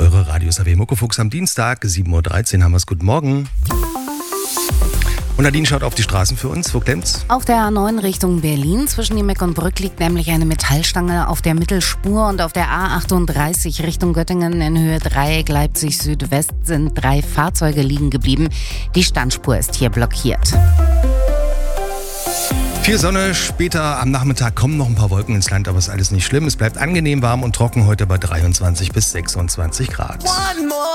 eure Radio SAW Muckefuchs am Dienstag, 7.13 Uhr haben wir es. Guten Morgen. Und Nadine schaut auf die Straßen für uns. Wo klemmt's? Auf der A9 Richtung Berlin zwischen Niemeck und Brück liegt nämlich eine Metallstange auf der Mittelspur und auf der A38 Richtung Göttingen in Höhe Dreieck Leipzig Südwest sind 3 Fahrzeuge liegen geblieben. Die Standspur ist hier blockiert. Viel Sonne, später am Nachmittag kommen noch ein paar Wolken ins Land, aber ist alles nicht schlimm. Es bleibt angenehm warm und trocken heute bei 23 bis 26 Grad.